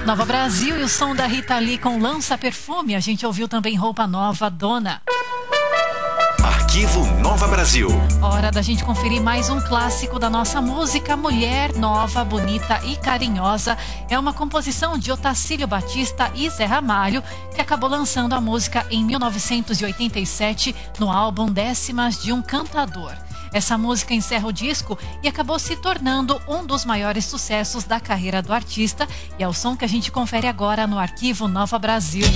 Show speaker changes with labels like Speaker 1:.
Speaker 1: Nova Brasil e o som da Rita Lee com Lança Perfume. A gente ouviu também Roupa Nova, Dona.
Speaker 2: Arquivo Nova Brasil.
Speaker 1: Hora da gente conferir mais um clássico da nossa música. Mulher Nova, Bonita e Carinhosa. É uma composição de Otacílio Batista e Zé Ramalho, que acabou lançando a música em 1987 no álbum Décimas de um Cantador. Essa música encerra o disco e acabou se tornando um dos maiores sucessos da carreira do artista, e é o som que a gente confere agora no Arquivo Nova Brasil.